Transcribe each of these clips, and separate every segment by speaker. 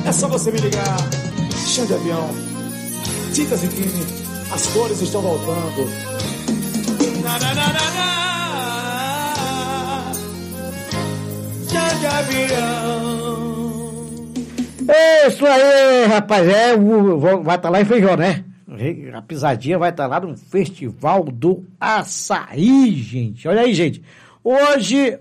Speaker 1: É só você me ligar. Chão de avião, tintas e crime, as cores estão voltando. Chão de avião.
Speaker 2: Isso aí, rapaz, vai estar lá em Feijó, né? A pisadinha vai estar lá no Festival do Açaí, gente. Olha aí, gente. Hoje,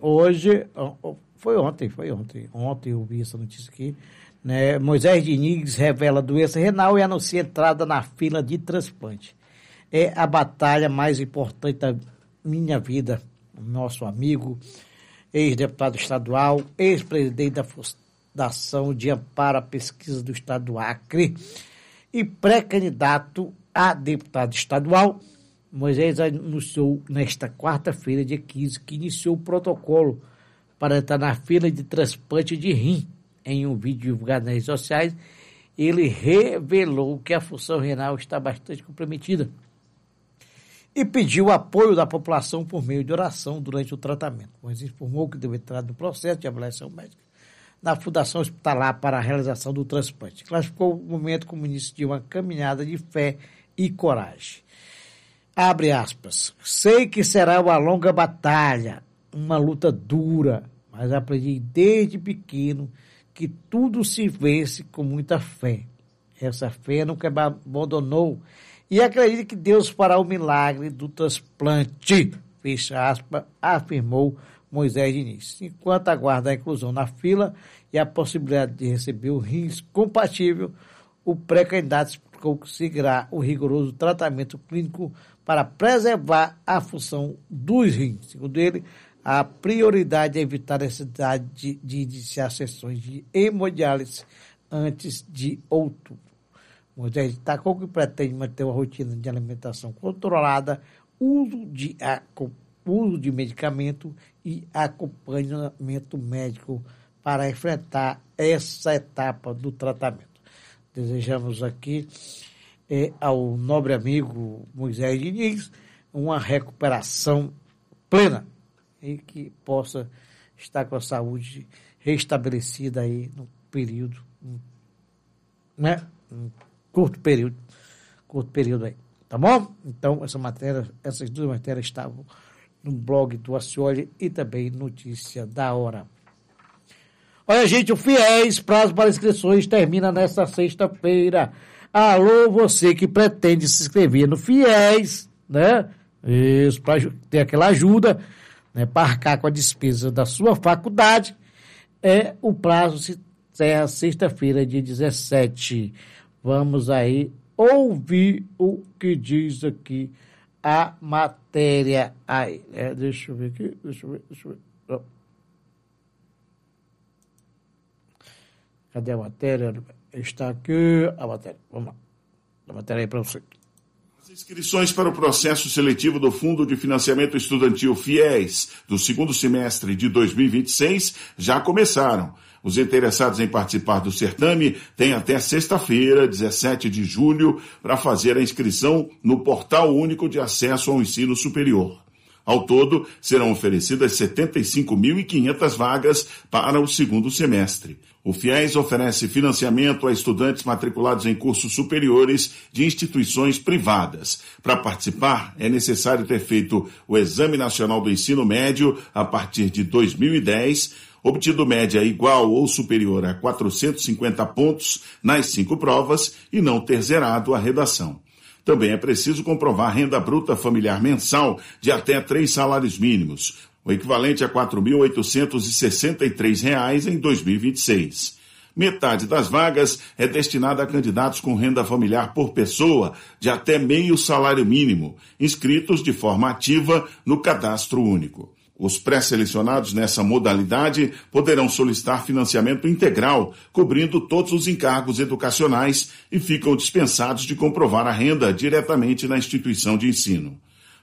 Speaker 2: foi ontem eu vi essa notícia aqui, né? Moisés Diniz revela doença renal e anuncia entrada na fila de transplante. É a batalha mais importante da minha vida. Nosso amigo, ex-deputado estadual, ex-presidente da Fundação de Amparo à Pesquisa do Estado do Acre e pré-candidato a deputado estadual, Moisés anunciou nesta quarta-feira, dia 15, que iniciou o protocolo para entrar na fila de transplante de rim. Em um vídeo divulgado nas redes sociais, ele revelou que a função renal está bastante comprometida e pediu o apoio da população por meio de oração durante o tratamento. Moisés informou que deve entrar no processo de avaliação médica na Fundação Hospitalar para a realização do transplante. Classificou o momento como início de uma caminhada de fé e coragem. Abre aspas. Sei que será uma longa batalha, uma luta dura, mas aprendi desde pequeno que tudo se vence com muita fé. Essa fé nunca me abandonou e acredito que Deus fará o milagre do transplante, fecha aspas, afirmou Moisés Diniz, enquanto aguarda a inclusão na fila e a possibilidade de receber o rins compatível, o pré-candidato explicou que seguirá o rigoroso tratamento clínico para preservar a função dos rins. Segundo ele, a prioridade é evitar a necessidade de iniciar sessões de hemodiálise antes de outubro. Moisés destacou que pretende manter uma rotina de alimentação controlada, uso de medicamento e acompanhamento médico para enfrentar essa etapa do tratamento. Desejamos aqui ao nobre amigo Moisés Diniz uma recuperação plena e que possa estar com a saúde restabelecida aí no período, né? Um curto período aí, tá bom? Então, essas duas matérias estavam no blog do Acioli e também notícia da hora. Olha, gente, o FIES, prazo para inscrições, termina nesta sexta-feira. Alô, você que pretende se inscrever no FIES, né? Isso, para ter aquela ajuda, né? Para arcar com a despesa da sua faculdade. O prazo se encerra sexta-feira, dia 17. Vamos aí ouvir o que diz aqui a matéria aí. Deixa eu ver aqui, deixa eu ver. Oh. Cadê a matéria? Está aqui a matéria. Vamos lá. A matéria aí para você.
Speaker 3: As inscrições para o processo seletivo do Fundo de Financiamento Estudantil FIES do segundo semestre de 2026 já começaram. Os interessados em participar do certame têm até sexta-feira, 17 de julho, para fazer a inscrição no Portal Único de Acesso ao Ensino Superior. Ao todo, serão oferecidas 75.500 vagas para o segundo semestre. O FIES oferece financiamento a estudantes matriculados em cursos superiores de instituições privadas. Para participar, é necessário ter feito o Exame Nacional do Ensino Médio a partir de 2010, obtido média igual ou superior a 450 pontos nas 5 provas e não ter zerado a redação. Também é preciso comprovar renda bruta familiar mensal de até 3 salários mínimos, o equivalente a R$ 4.863 em 2026. Metade das vagas é destinada a candidatos com renda familiar por pessoa de até meio salário mínimo, inscritos de forma ativa no Cadastro Único. Os pré-selecionados nessa modalidade poderão solicitar financiamento integral, cobrindo todos os encargos educacionais e ficam dispensados de comprovar a renda diretamente na instituição de ensino.